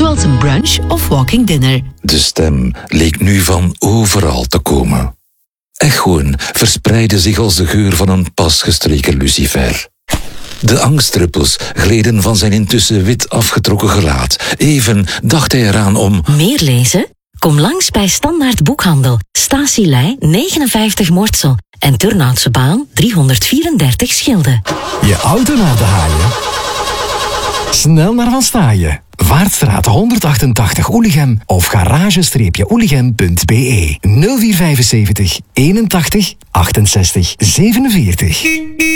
zoals een brunch of walking dinner. De stem leek nu van overal te komen. Echoen verspreidde zich als de geur van een pas gestreken lucifer. De angstdruppels gleden van zijn intussen wit afgetrokken gelaat. Even dacht hij eraan om... Meer lezen? Kom langs bij Standaard Boekhandel. Statielei 59 Mortsel. En Turnhoutse Baan 334 Schilde. Je auto naar de haaien? Snel naar Van Staaien. Vaartstraat 188 Oelichem of garage-oelichem.be 0475 81 68 47.